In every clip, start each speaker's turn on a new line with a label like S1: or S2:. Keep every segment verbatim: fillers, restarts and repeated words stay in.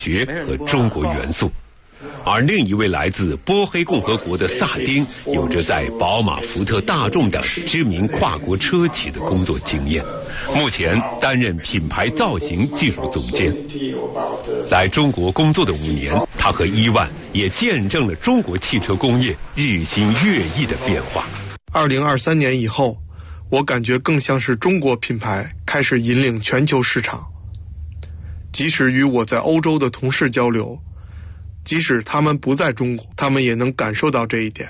S1: 学和中国元素。而另一位来自波黑共和国的萨丁，有着在宝马、福特、大众等知名跨国车企的工作经验，目前担任品牌造型技术总监。在中国工作的五年，他和伊万也见证了中国汽车工业日新月异的变化。
S2: 二零二三年以后，我感觉更像是中国品牌开始引领全球市场。即使与我在欧洲的同事交流，即使他们不在中国，他们也能感受到这一点。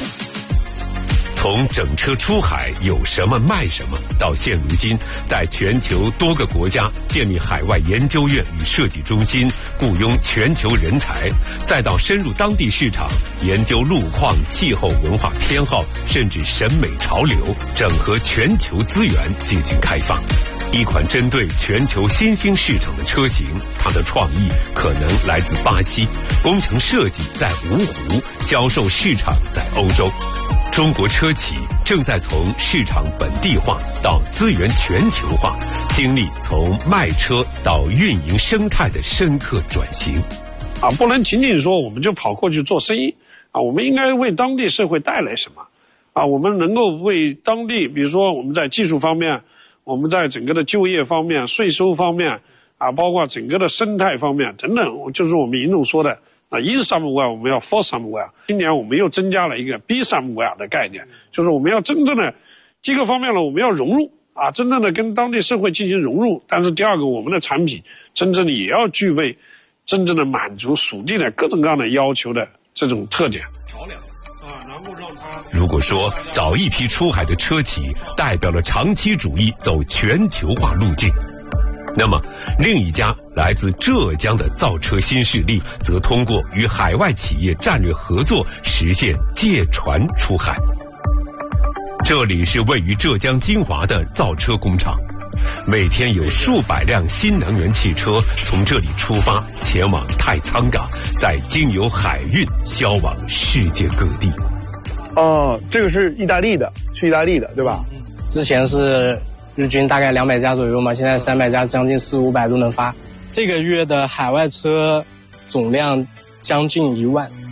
S1: 从整车出海有什么卖什么，到现如今在全球多个国家建立海外研究院与设计中心，雇佣全球人才，再到深入当地市场研究路况、气候、文化偏好，甚至审美潮流，整合全球资源进行开发。一款针对全球新兴市场的车型，它的创意可能来自巴西，工程设计在芜湖，销售市场在欧洲。中国车企正在从市场本地化到资源全球化，经历从卖车到运营生态的深刻转型。
S3: 啊，不能仅仅说我们就跑过去做生意啊，我们应该为当地社会带来什么啊？我们能够为当地，比如说我们在技术方面，我们在整个的就业方面、税收方面啊，包括整个的生态方面等等，就是我们尹总说的啊 ，in somewhere 我们要 for somewhere。今年我们又增加了一个 be somewhere 的概念，就是我们要真正的第一个方面呢，我们要融入啊，真正的跟当地社会进行融入。但是第二个，我们的产品真正的也要具备真正的满足属地的各种各样的要求的这种特点。调两啊，然后让它。
S1: 如果说早一批出海的车企代表了长期主义走全球化路径，那么另一家来自浙江的造车新势力则通过与海外企业战略合作实现借船出海。这里是位于浙江金华的造车工厂，每天有数百辆新能源汽车从这里出发，前往太仓港，再经由海运销往世界各地。
S2: 哦，这个是意大利的，去意大利的，对吧？
S4: 之前是日均大概两百家左右嘛，现在三百家，将近四五百都能发。这个月的海外车总量将近一万。